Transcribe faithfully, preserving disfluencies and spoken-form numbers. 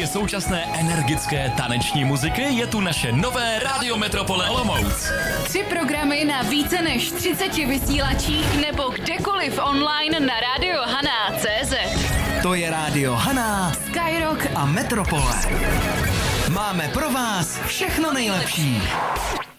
Kromě současné energické taneční muziky je tu naše nové Rádio Metropole Olomouc. Tři programy na více než třiceti vysílačích nebo kdekoliv online na Radio Haná tečka cé zet. To je Rádio Haná, Skyrock a Metropole. Máme pro vás všechno nejlepší.